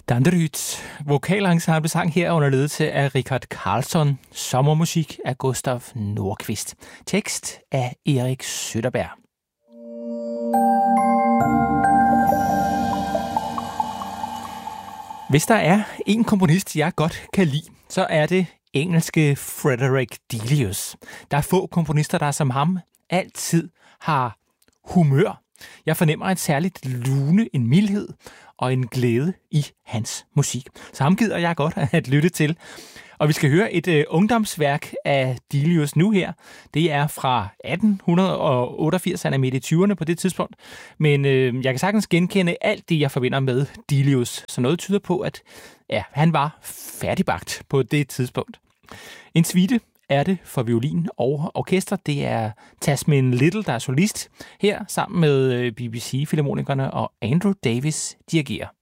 Danderyd vokalensemble sang her under ledelse af Richard Karlsson. Sommermusik af Gustav Nordqvist. Tekst af Erik Søderberg. Hvis der er en komponist, jeg godt kan lide, så er det engelske Frederick Delius. Der er få komponister, der som ham altid har humør. Jeg fornemmer en særligt lune, en mildhed og en glæde i hans musik. Så ham gider jeg godt at lytte til. Og vi skal høre et ungdomsværk af Delius nu her. Det er fra 1888, han er midt i 20'erne på det tidspunkt. Men jeg kan sagtens genkende alt det, jeg forbinder med Delius. Så noget tyder på, at han var færdigbagt på det tidspunkt. En suite er det for violin og orkester. Det er Tasmin Little, der er solist her, sammen med BBC-filharmonikerne, og Andrew Davis dirigerer.